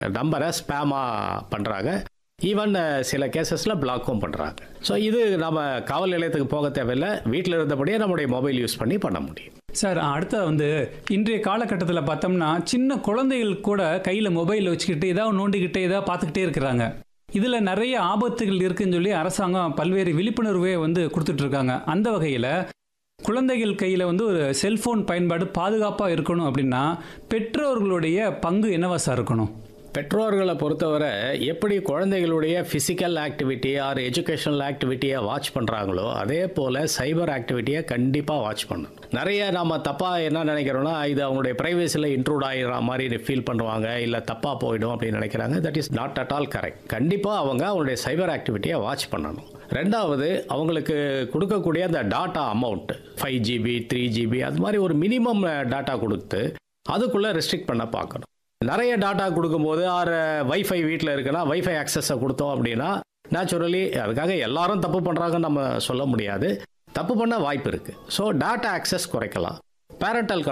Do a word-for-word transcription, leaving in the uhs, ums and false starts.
நம்பரை ஸ்பேமாக பண்ணுறாங்க. ஈவன் சில கேசஸில் பிளாக்கும் பண்ணுறாங்க. ஸோ இது நம்ம காவல் நிலையத்துக்கு போக தேவையில்லை, வீட்டில் இருந்தபடியே நம்முடைய மொபைல் யூஸ் பண்ணி பண்ண முடியும். சார், அடுத்த வந்து இன்றைய காலகட்டத்தில் பார்த்தோம்னா சின்ன குழந்தைகள் கூட கையில் மொபைல் வச்சுக்கிட்டு ஏதாவது நோண்டிக்கிட்டே ஏதாவது பார்த்துக்கிட்டே இருக்கிறாங்க. இதில் நிறைய ஆபத்துகள் இருக்குன்னு சொல்லி அரசாங்கம் பல்வேறு விழிப்புணர்வே வந்து கொடுத்துட்ருக்காங்க. அந்த வகையில் குழந்தைகள் கையில் வந்து ஒரு செல்ஃபோன் பயன்பாடு பாதுகாப்பாக இருக்கணும் அப்படின்னா பெற்றோர்களுடைய பங்கு என்னவா சார் இருக்கணும்? பெற்றோர்களை பொறுத்தவரை எப்படி குழந்தைகளுடைய physical activity R educational ஆக்டிவிட்டியை watch பண்ணுறாங்களோ அதே போல் சைபர் ஆக்டிவிட்டியை கண்டிப்பாக வாட்ச் பண்ணணும். நிறைய நம்ம தப்பாக என்ன நினைக்கிறோன்னா இது அவங்களுடைய ப்ரைவேசியில் இன்ட்ரூட் ஆகிற மாதிரி ஃபீல் பண்ணுவாங்க, இல்லை தப்பாக போயிடும் அப்படின்னு நினைக்கிறாங்க. That is not at all correct. கண்டிப்பாக அவங்க அவங்களுடைய சைபர் ஆக்டிவிட்டியை வாட்ச் பண்ணணும். ரெண்டாவது, அவங்களுக்கு கொடுக்கக்கூடிய அந்த tata amount five GB three GB அது மாதிரி ஒரு மினிமம் டாட்டா கொடுத்து அதுக்குள்ளே ரெஸ்ட்ரிக்ட் பண்ண பார்க்கணும். நிறைய டாட்டா கொடுக்கும்போது ஆர் வைஃபை வீட்டில் இருக்குன்னா வைஃபை ஆக்சஸை கொடுத்தோம் அப்படின்னா நேச்சுரலி அதுக்காக எல்லாரும் தப்பு பண்ணுறாங்கன்னு நம்ம சொல்ல முடியாது, தப்பு பண்ண வாய்ப்பு இருக்குது. ஸோ டாட்டா ஆக்சஸ் குறைக்கலாம். பேரண்டல்